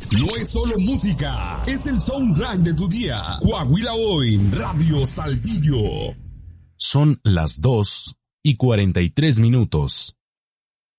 No es solo música, es el soundtrack de tu día. Coahuila Hoy, Radio Saltillo. Son las 2:43.